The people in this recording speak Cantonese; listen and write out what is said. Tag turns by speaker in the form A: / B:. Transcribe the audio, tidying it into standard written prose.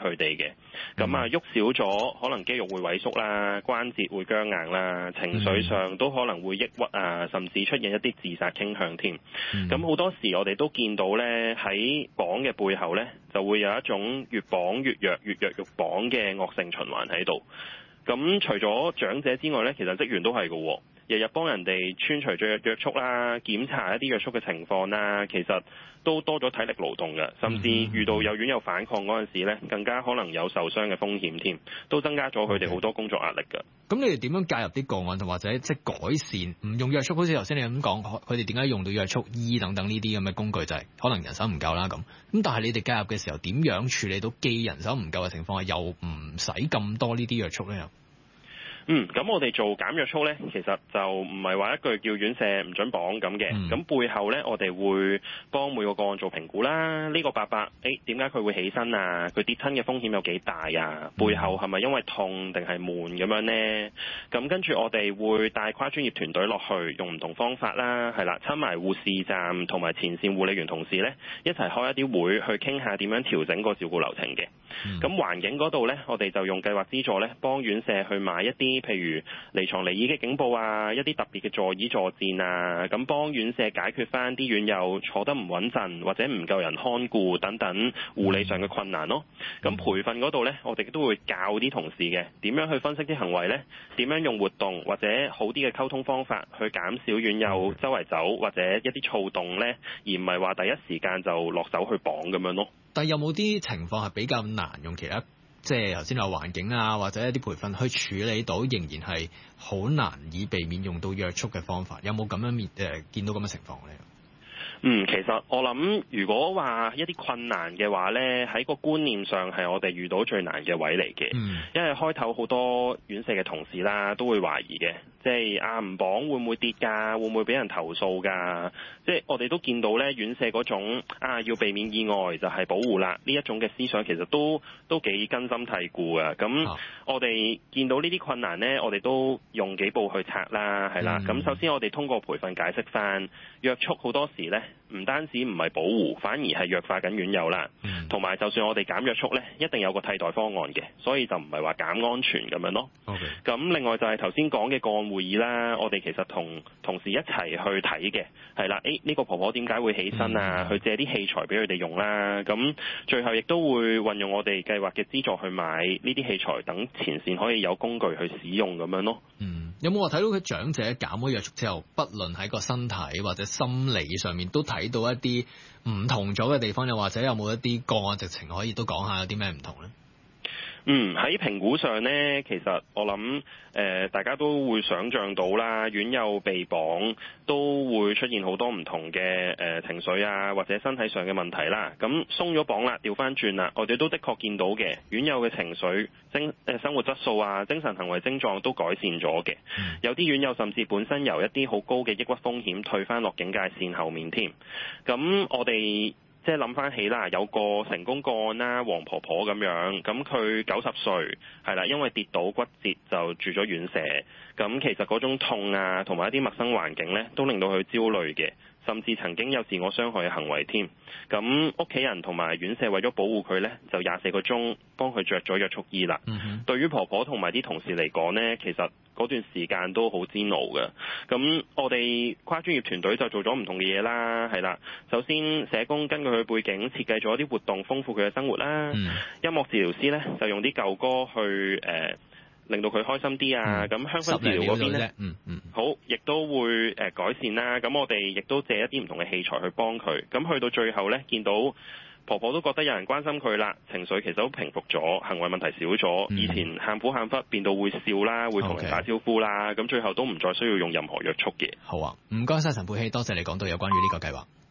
A: 佢哋嘅。咁喐少咗，可能肌肉會萎縮啦，關節會僵硬啦，情緒上都可能會抑鬱啊，甚至出現一啲自殺傾向添。咁好多時我哋都見到咧，喺綁嘅背後咧，就會有一種越綁越弱，越弱越綁嘅惡性循環喺度。咁除咗長者之外咧，其實職員都係嘅，日日幫人哋穿除咗約束啦，檢查一啲約束嘅情況啦，其實都多咗體力勞動嘅，甚至遇到有院友反抗嗰陣時咧，更加可能有受傷嘅風險添，都增加咗佢哋好多工作壓力㗎。
B: 咁你哋點樣介入啲個案，同或者即係改善唔用約束？好似頭先你咁講，佢哋點解用到約束衣等等呢啲咁嘅工具，就係可能人手唔夠啦咁。咁但係你哋介入嘅時候，點樣處理到既人手唔夠嘅情況，又唔使咁多呢啲約束咧？
A: 咁我哋做減約束呢，其實就唔係話一句叫院舍唔準綁咁嘅。咁背後呢，我哋會幫每個案做評估啦。呢個伯伯，點解佢會起身啊？佢跌親嘅風險有幾大啊？背後係咪因為痛定係悶咁樣呢？咁跟住我哋會帶跨專業團隊落去，用唔同方法啦，係啦，親埋護士站同埋前線護理員同事呢，一齊開一啲會去傾下點樣調整個照顧流程嘅。咁環境嗰度呢，我哋就用計劃資助呢，幫院舍去買一啲譬如離床離椅嘅警報啊，一啲特別嘅座椅助戰啊，咁幫院舍解決翻啲院友坐得唔穩陣或者唔夠人看顧等等護理上嘅困難咯。咁培訓嗰度呢，我哋都會教啲同事嘅點樣去分析啲行為呢，點樣用活動或者好啲嘅溝通方法去減少院友周圍走或者一啲躁動呢，而唔係話第一時間就落手去綁咁樣咯。
B: 但係有冇啲情況係比較難用其他，即係頭先話環境啊，或者一啲培訓去處理到，仍然係好難以避免用到約束嘅方法？有冇咁樣見到咁嘅情況咧？
A: 其實我諗，如果話一啲困難嘅話呢，喺個觀念上係我哋遇到最難嘅位嚟嘅。因為開頭好多院舍嘅同事啦，都會懷疑嘅，即係唔綁會唔會跌㗎？會唔會俾人投訴㗎？即係我哋都見到呢，院舍嗰種要避免意外就係保護啦，呢一種嘅思想其實都幾根深蒂固啊。咁我哋見到呢啲困難呢，我哋都用幾步去拆啦，係啦。咁首先我哋通過培訓解釋翻約束好多時呢，唔單止唔係保護，反而係弱化緊院友啦。同埋就算我哋減約束呢，一定有個替代方案嘅，所以就唔係話減安全咁樣咯。咁另外就係頭先講嘅個案會議啦，我哋其實同同事一齊去睇嘅，係啦。呢個婆婆點解會起身啊？去借啲器材俾佢哋用啦。咁最後亦都會運用我哋計劃嘅資助去買呢啲器材，等前線可以有工具去使用咁樣咯。
B: 有冇話睇到佢長者減咗約束之後，不論喺個身體或者心理上面都睇到一啲唔同咗嘅地方，又或者有冇一啲個案直情可以都講下有啲咩唔同呢？
A: 喺評估上呢，其實我諗大家都會想像到啦，院友被綁都會出現好多唔同嘅情緒啊，或者身體上嘅問題啦。咁鬆咗綁啦，調翻轉啦，我哋都的確見到嘅院友嘅情緒、生活質素啊、精神行為症狀都改善咗嘅。有啲院友甚至本身由一啲好高嘅抑鬱風險退翻落警戒線後面添。咁我哋即係諗翻起啦，有個成功個案啦，黃婆婆咁樣，咁佢90歲，係啦，因為跌倒骨折就住咗院舍。咁其實嗰種痛啊，同埋一啲陌生環境呢，都令到佢焦慮嘅，甚至曾經有自我傷害嘅行為添。咁屋企人同埋院舍為咗保護佢呢，就24個鐘幫佢着咗約束衣啦。對於婆婆同埋啲同事嚟講呢，其實嗰段時間都好煎熬嘅。咁我哋跨專業團隊就做咗唔同嘅嘢啦，係啦。首先社工根據佢背景設計咗一啲活動，豐富佢嘅生活啦。音樂治療師呢，就用啲舊歌去令到佢開心啲啊。咁香薰治療嗰邊呢，好，亦都會改善啦。咁我哋亦都借一啲唔同嘅器材去幫佢。咁去到最後呢，見到婆婆都覺得有人關心佢啦，情緒其實都平復咗，行為問題少咗。以前喊苦喊忽變到會笑啦，會同人打招呼啦。咁最後都唔再需要用任何約束嘅。
B: 好啊，唔該晒陳沛熙，多謝你講到有關於呢個計劃。